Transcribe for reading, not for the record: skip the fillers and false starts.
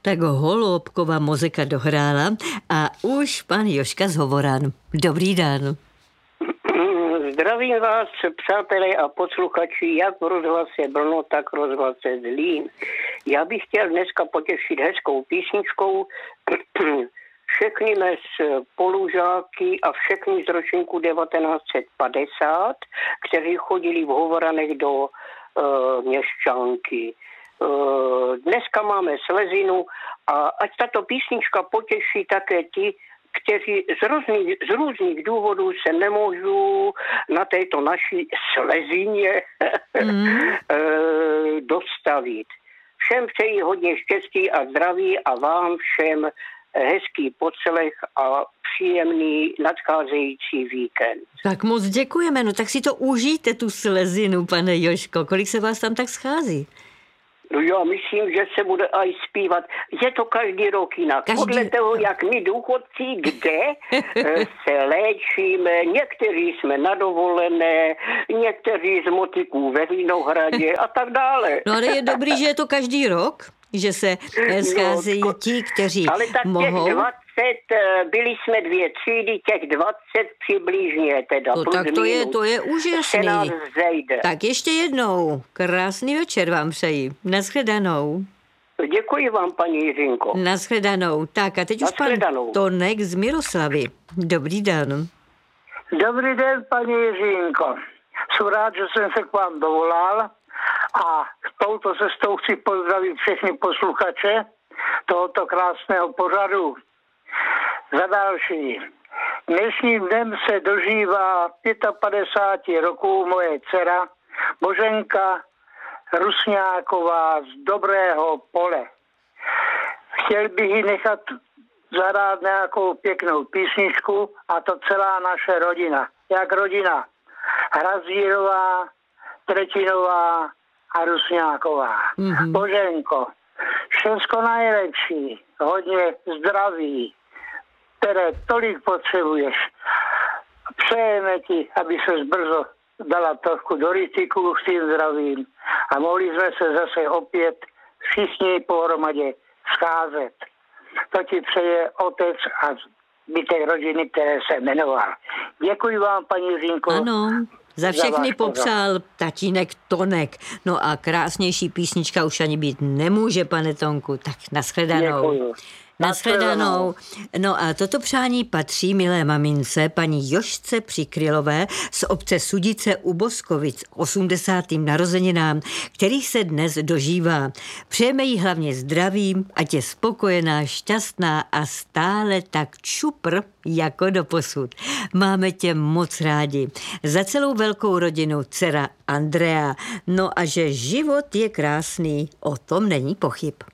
Tak Holoubková muzika dohrála a už pan Jožka z Hovoran. Dobrý den. Zdravím vás, přátelé a posluchači, jak v rozhlase Brno, tak v rozhlase Zlín. Já bych chtěl dneska potěšit hezkou písničkou všechny mé spolužáky a všechny z ročníku 1950, kteří chodili v Hovoranech do Měšťanky. Dneska máme slezinu a ať tato písnička potěší také ti, kteří z různých důvodů se nemůžou na této naší slezině dostavit. Všem přeji hodně štěstí a zdraví a vám všem hezký pocelek a příjemný nadcházející víkend. Tak moc děkujeme, no tak si to užijte, tu slezinu, pane Jožko. Kolik se vás tam tak schází? No já myslím, že se bude aj zpívat. Je to každý rok jinak. Podle toho, jak my důchodci, kde se léčíme, někteří jsme na dovolené, někteří z motiků ve Vinohradě a tak dále. No ale je dobrý, že je to každý rok, že se scházejí ti, kteří ale tak mohou. Těch 20, byli jsme 2 třídy, těch 20 přibližně teda. No tak to je úžasný. Tak ještě jednou, krásný večer vám přeji. Naschledanou. Děkuji vám, paní Jiřinko. Naschledanou. Tak a teď už pan Tonek z Miroslavy. Dobrý den. Dobrý den, paní Jiřinko. Jsem rád, že jsem se k vám dovolal a touto cestou chci pozdravit všechny posluchače tohoto krásného pořadu. Za další. Dnešním dnem se dožívá 55 roků moje dcera Boženka Rusňáková z Dobrého Pole. Chtěl bych ji nechat zahrát nějakou pěknou písničku a to celá naše rodina. Jak rodina Hrazírová, Tretinová a Rusňáková. Boženko, všechno nejlepší, hodně zdraví, které tolik potřebuješ. Přejeme ti, aby se brzo dala trošku do rytiku s tím zdravím a mohli jsme se zase opět všichni pohromadě scházet. To ti přeje otec a zbytek rodiny, které se jmenoval. Děkuji vám, paní Jiřinko. Ano, za všechny popřál tatínek Tonek. No a krásnější písnička už ani být nemůže, pane Tonku. Tak naschledanou. Děkuju. Naschledanou. No a toto přání patří milé mamince paní Jožce Přikrylové z obce Sudice u Boskovic 80. narozeninám, který se dnes dožívá. Přejeme jí hlavně zdravím, ať je spokojená, šťastná a stále tak čupr jako doposud. Máme tě moc rádi. Za celou velkou rodinu dcera Andrea. No a že život je krásný, o tom není pochyb.